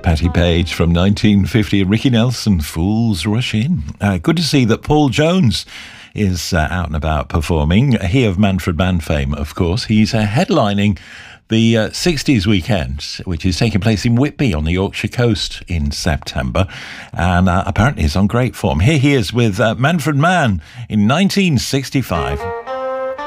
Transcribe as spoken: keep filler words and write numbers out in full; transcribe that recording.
Patti Page from nineteen fifty, Ricky Nelson, Fools Rush In. Uh, good to see that Paul Jones is uh, out and about performing. He of Manfred Mann fame, of course. He's uh, headlining the uh, sixties weekend, which is taking place in Whitby on the Yorkshire coast in September. And uh, apparently he's on great form. Here he is with uh, Manfred Mann in nineteen sixty-five.